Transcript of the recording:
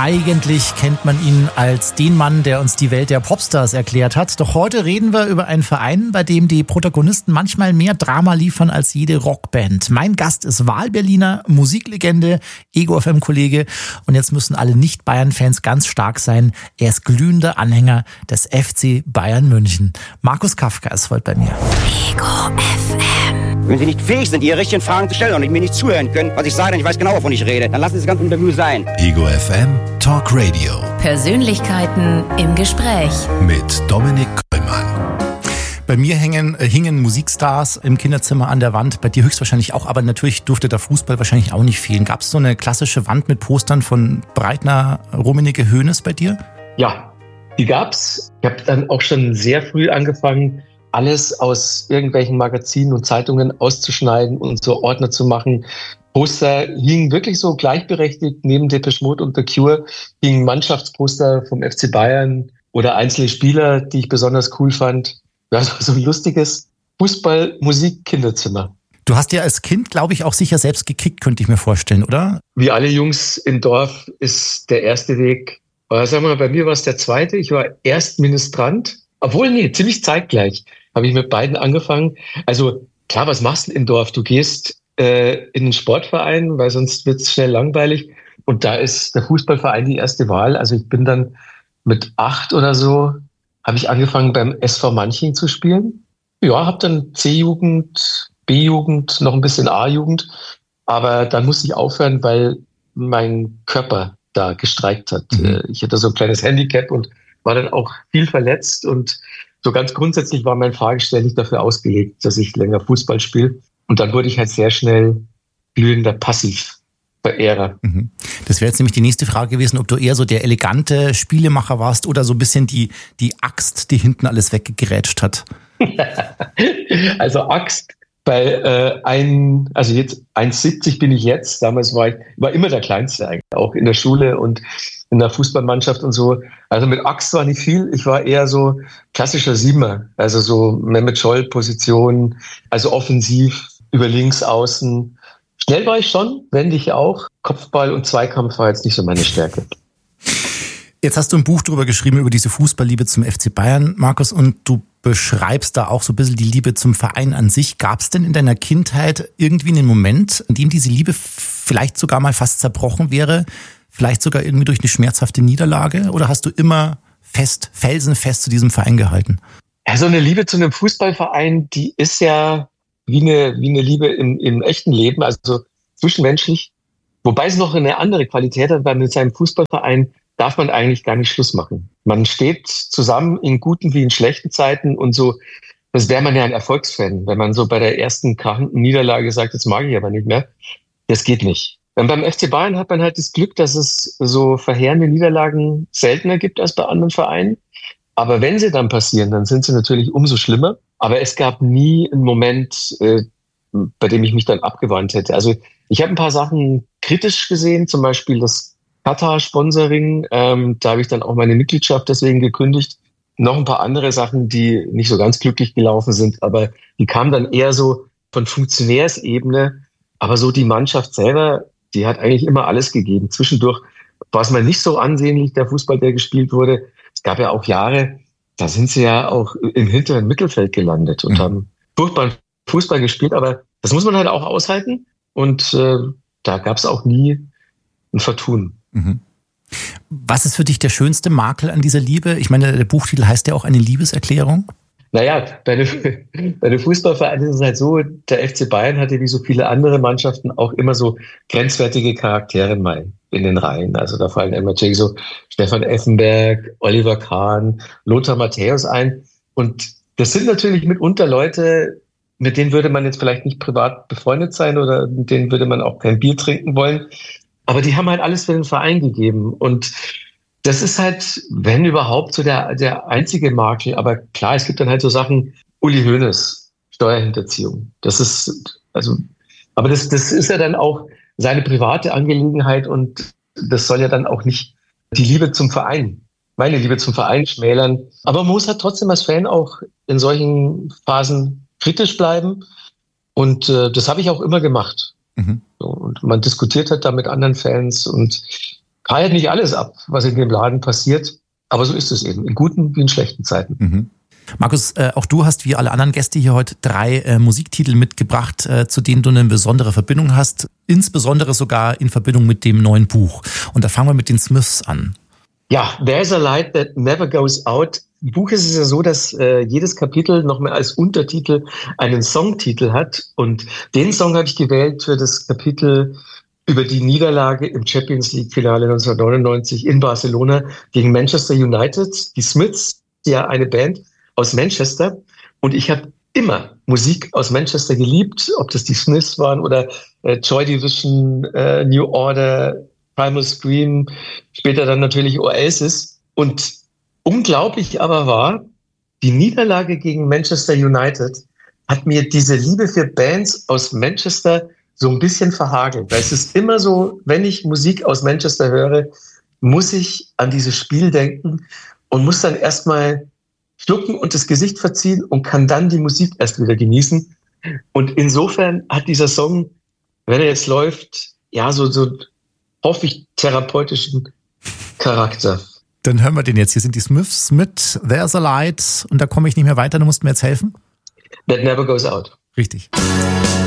Eigentlich kennt man ihn als den Mann, der uns die Welt der Popstars erklärt hat. Doch heute reden wir über einen Verein, bei dem die Protagonisten manchmal mehr Drama liefern als jede Rockband. Mein Gast ist Wahlberliner, Musiklegende, Ego FM-Kollege. Und jetzt müssen alle Nicht-Bayern-Fans ganz stark sein. Er ist glühender Anhänger des FC Bayern München. Markus Kafka ist heute bei mir. Ego FM. Wenn Sie nicht fähig sind, Ihre richtigen Fragen zu stellen und mir nicht zuhören können, was ich sage, denn ich weiß genau, wovon ich rede, dann lassen Sie das ganze Interview sein. Ego FM Talk Radio. Persönlichkeiten im Gespräch. Mit Dominik Kollmann. Bei mir hingen Musikstars im Kinderzimmer an der Wand, bei dir höchstwahrscheinlich auch, aber natürlich durfte der Fußball wahrscheinlich auch nicht fehlen. Gab es so eine klassische Wand mit Postern von Breitner, Rummenigge, Hoeneß bei dir? Ja, die gab's. Ich habe dann auch schon sehr früh angefangen, alles aus irgendwelchen Magazinen und Zeitungen auszuschneiden und so Ordner zu machen. Poster hingen wirklich so gleichberechtigt neben Depeche Mode und The Cure, hingen Mannschaftsposter vom FC Bayern oder einzelne Spieler, die ich besonders cool fand. Ja, so ein lustiges Fußball-Musik-Kinderzimmer. Du hast ja als Kind, glaube ich, auch sicher selbst gekickt, könnte ich mir vorstellen, oder? Wie alle Jungs im Dorf ist der erste Weg, sagen wir mal, bei mir war es der zweite. Ich war erst Ministrant, ziemlich zeitgleich habe ich mit beiden angefangen. Also klar, was machst du im Dorf? Du gehst in den Sportverein, weil sonst wird es schnell langweilig. Und da ist der Fußballverein die erste Wahl. Also ich bin dann mit 8 oder so, habe ich angefangen beim SV Manching zu spielen. Ja, habe dann C-Jugend, B-Jugend, noch ein bisschen A-Jugend. Aber dann musste ich aufhören, weil mein Körper da gestreikt hat. Ich hatte so ein kleines Handicap und war dann auch viel verletzt. Und so ganz grundsätzlich war mein Fahrgestell nicht dafür ausgelegt, dass ich länger Fußball spiele. Und dann wurde ich halt sehr schnell glühender Passivverehrer. Das wäre jetzt nämlich die nächste Frage gewesen, ob du eher so der elegante Spielemacher warst oder so ein bisschen die Axt, die hinten alles weggegrätscht hat. Also Axt, jetzt 1,70 bin ich jetzt. Damals war immer der Kleinste eigentlich, auch in der Schule und in der Fußballmannschaft und so. Also mit Axt war nicht viel. Ich war eher so klassischer Siebener, also so Mehmet Scholl-Position, also offensiv über links außen. Schnell war ich schon, wendig auch. Kopfball und Zweikampf war jetzt nicht so meine Stärke. Jetzt hast du ein Buch darüber geschrieben, über diese Fußballliebe zum FC Bayern, Markus, und du beschreibst da auch so ein bisschen die Liebe zum Verein an sich. Gab es denn in deiner Kindheit irgendwie einen Moment, in dem diese Liebe vielleicht sogar mal fast zerbrochen wäre? Vielleicht sogar irgendwie durch eine schmerzhafte Niederlage? Oder hast du immer felsenfest zu diesem Verein gehalten? Ja, so eine Liebe zu einem Fußballverein, die ist ja wie eine Liebe im echten Leben, also zwischenmenschlich. Wobei es noch eine andere Qualität hat, weil mit seinem Fußballverein darf man eigentlich gar nicht Schluss machen. Man steht zusammen in guten wie in schlechten Zeiten und so. Das wäre man ja ein Erfolgsfan, wenn man so bei der ersten krachenden Niederlage sagt, das mag ich aber nicht mehr. Das geht nicht. Und beim FC Bayern hat man halt das Glück, dass es so verheerende Niederlagen seltener gibt als bei anderen Vereinen. Aber wenn sie dann passieren, dann sind sie natürlich umso schlimmer. Aber es gab nie einen Moment, bei dem ich mich dann abgewandt hätte. Also ich habe ein paar Sachen kritisch gesehen, zum Beispiel das Katar-Sponsoring. Da habe ich dann auch meine Mitgliedschaft deswegen gekündigt. Noch ein paar andere Sachen, die nicht so ganz glücklich gelaufen sind, aber die kamen dann eher so von Funktionärsebene. Aber so die Mannschaft selber, die hat eigentlich immer alles gegeben. Zwischendurch war es mal nicht so ansehnlich, der Fußball, der gespielt wurde. Es gab ja auch Jahre, da sind sie ja auch im hinteren Mittelfeld gelandet und haben furchtbaren Fußball gespielt. Aber das muss man halt auch aushalten. Und da gab es auch nie ein Vertun. Was ist für dich der schönste Makel an dieser Liebe? Ich meine, der Buchtitel heißt ja auch eine Liebeserklärung. Naja, bei den Fußballvereinen ist es halt so, der FC Bayern hatte wie so viele andere Mannschaften auch immer so grenzwertige Charaktere mal in den Reihen. Also da fallen immer so Stefan Effenberg, Oliver Kahn, Lothar Matthäus ein. Und das sind natürlich mitunter Leute, mit denen würde man jetzt vielleicht nicht privat befreundet sein oder mit denen würde man auch kein Bier trinken wollen. Aber die haben halt alles für den Verein gegeben. Und das ist halt, wenn überhaupt, so der einzige Makel. Aber klar, es gibt dann halt so Sachen, Uli Hoeneß, Steuerhinterziehung. Das ist, aber das ist ja dann auch seine private Angelegenheit und das soll ja dann auch nicht die Liebe zum Verein, meine Liebe zum Verein schmälern. Aber man muss halt trotzdem als Fan auch in solchen Phasen kritisch bleiben. Und das habe ich auch immer gemacht. So, und man diskutiert halt da mit anderen Fans und feiert nicht alles ab, was in dem Laden passiert. Aber so ist es eben, in guten wie in schlechten Zeiten. Mhm. Markus, auch du hast wie alle anderen Gäste hier heute 3 Musiktitel mitgebracht, zu denen du eine besondere Verbindung hast, insbesondere sogar in Verbindung mit dem neuen Buch. Und da fangen wir mit den Smiths an. Ja, There's a Light That Never Goes Out. Im Buch ist es ja so, dass jedes Kapitel noch mehr als Untertitel einen Songtitel hat. Und den Song habe ich gewählt für das Kapitel über die Niederlage im Champions League-Finale 1999 in Barcelona gegen Manchester United. Die Smiths, ja eine Band aus Manchester. Und ich habe immer Musik aus Manchester geliebt, ob das die Smiths waren oder Joy Division, New Order, Primal Scream, später dann natürlich Oasis. Und unglaublich aber war, die Niederlage gegen Manchester United hat mir diese Liebe für Bands aus Manchester so ein bisschen verhagelt. Weil es ist immer so, wenn ich Musik aus Manchester höre, muss ich an dieses Spiel denken und muss dann erstmal schlucken und das Gesicht verziehen und kann dann die Musik erst wieder genießen. Und insofern hat dieser Song, wenn er jetzt läuft, ja, so hoffe ich, therapeutischen Charakter. Dann hören wir den jetzt. Hier sind die Smiths mit There's a Light. Und da komme ich nicht mehr weiter, du musst mir jetzt helfen. That Never Goes Out. Richtig.